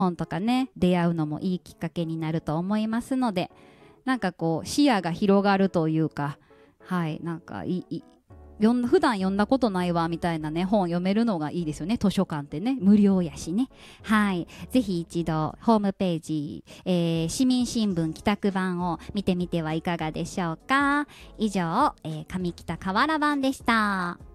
本とかね、出会うのもいいきっかけになると思いますので、なんかこう視野が広がるというか、はい、なんか普段読んだことないわみたいなね、本読めるのがいいですよね。図書館ってね、無料やしね。はい、ぜひ一度ホームページ、市民新聞帰宅版を見てみてはいかがでしょうか。以上、上北河原版でした。